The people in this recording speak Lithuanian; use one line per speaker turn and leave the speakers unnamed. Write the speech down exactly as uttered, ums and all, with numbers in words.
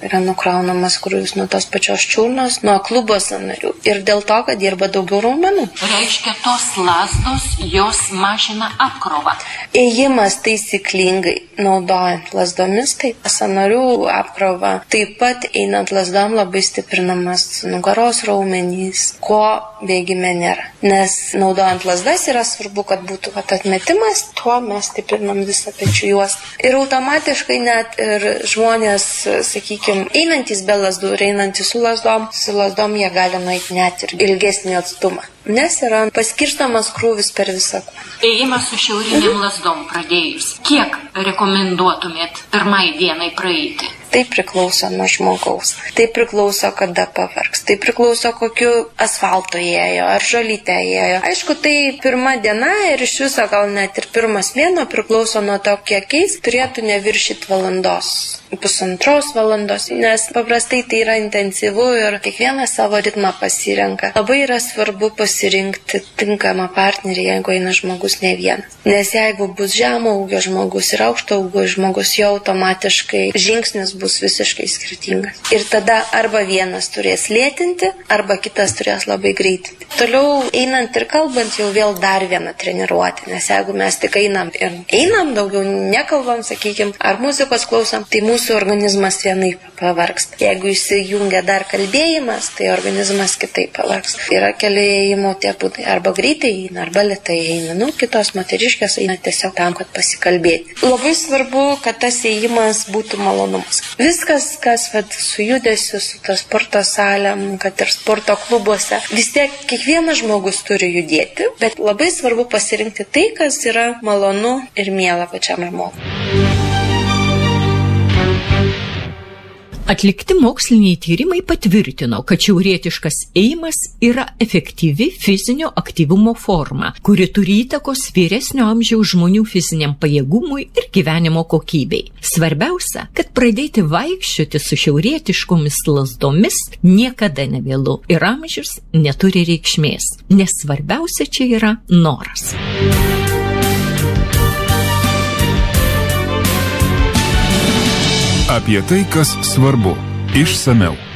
yra nukraunamas krūvis nuo tos pačios čiurnos, nuo klubo sąnarių ir dėl to, kad dirba daugiau raumenų.
Reiškia, tos lazdos, jos mažina apkrovą.
Ėjimas taisyklingai, naudojant lazdomis, tai sąnarių apkrova. Taip pat einant lazdom labai stiprinamas nugaros raumenys, ko bėgime nėra. Nes naudojant lazdas yra svarbu, kad būtų vat, atmetimas, tuo mes stiprinam visą pečių juostą. Ir automatiškai net ir žmonės, sakykime, einantis be lazdų ir einantis su lazdom, su lazdom jie gali nueiti net ir ilgesnį atstumą. Nes yra paskirstamas krūvis per visą kūną.
Ėjimas su šiaurinėm lazdom pradėjus. Kiek rekomenduotumėt pirmai dienai praeiti?
Tai priklauso nuo žmogaus. Tai priklauso, kada pavargs. Tai priklauso, kokiu asfalto ėjo, ar žolyte ėjo. Aišku, tai pirma diena ir iš viso gal net ir pirmas mėnuo priklauso nuo to, kiek eis, turėtų neviršyti valandos. Pusantros valandos, nes paprastai tai yra intensyvu ir kiekvienas savo ritmą pasirenka. Labai yra svarbu pasirinkti tinkamą partnerį, jeigu eina žmogus ne vienas. Nes jeigu bus žemo ūgio žmogus ir aukšto ūgio žmogus, jau automatiškai žingsnis bus visiškai skirtingas. Ir tada arba vienas turės lėtinti, arba kitas turės labai greitinti. Toliau einant ir kalbant jau vėl dar vieną treniruotę, nes jeigu mes tik einam ir einam, daugiau nekalbam, sakykime, ar muzikos klausom, tai mūsų Mūsų organizmas vienaip pavargsta. Jeigu įsijungia dar kalbėjimas, tai organizmas kitaip pavargsta. Yra keli ėjimo tie būdai. Arba greitai eina, arba lėtai eina. Nu, kitos moteriškės eina tiesiog tam, kad pasikalbėti. Labai svarbu, kad tas ėjimas būtų malonumas. Viskas, kas vad, su judesiu, su ta sporto salėm, kad ir sporto klubuose, vis tiek kiekvienas žmogus turi judėti, bet labai svarbu pasirinkti tai, kas yra malonu ir miela pačiam žmogui.
Atlikti moksliniai tyrimai patvirtino, kad šiaurietiškas ėjimas yra efektyvi fizinio aktyvumo forma, kuri turi įtakos vyresnio amžiaus žmonių fiziniam pajėgumui ir gyvenimo kokybei. Svarbiausia, kad pradėti vaikščioti su šiaurietiškomis lazdomis niekada nevėlu ir amžius neturi reikšmės, nes svarbiausia čia yra noras.
Apie tai, kas svarbu, išsamiau.